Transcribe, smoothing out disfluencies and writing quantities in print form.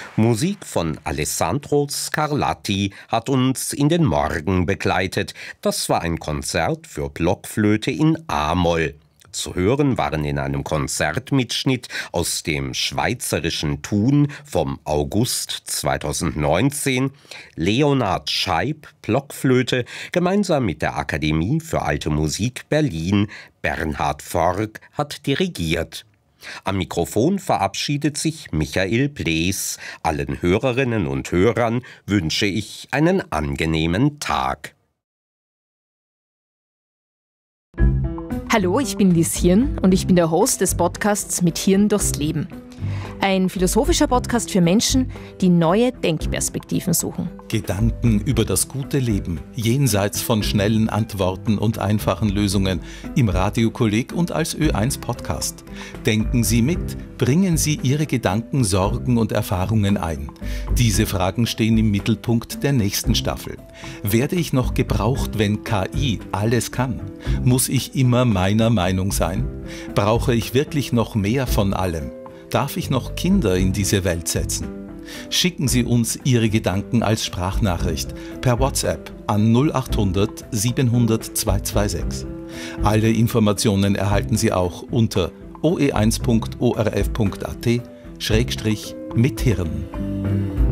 Musik von Alessandro Scarlatti hat uns in den Morgen begleitet. Das war ein Konzert für Blockflöte in a-Moll. Zu hören waren in einem Konzertmitschnitt aus dem schweizerischen Thun vom August 2019 Leonhard Scheib, Blockflöte, gemeinsam mit der Akademie für Alte Musik Berlin. Bernhard Forg hat dirigiert. Am Mikrofon verabschiedet sich Michael Blees. Allen Hörerinnen und Hörern wünsche ich einen angenehmen Tag. Hallo, ich bin Liz Hirn und ich bin der Host des Podcasts Mit Hirn durchs Leben. Ein philosophischer Podcast für Menschen, die neue Denkperspektiven suchen. Gedanken über das gute Leben, jenseits von schnellen Antworten und einfachen Lösungen, im Radiokolleg und als Ö1 Podcast. Denken Sie mit, bringen Sie Ihre Gedanken, Sorgen und Erfahrungen ein. Diese Fragen stehen im Mittelpunkt der nächsten Staffel. Werde ich noch gebraucht, wenn KI alles kann? Muss ich immer meiner Meinung sein? Brauche ich wirklich noch mehr von allem? Darf ich noch Kinder in diese Welt setzen? Schicken Sie uns Ihre Gedanken als Sprachnachricht per WhatsApp an 0800 700 226. Alle Informationen erhalten Sie auch unter oe1.orf.at/mithirn.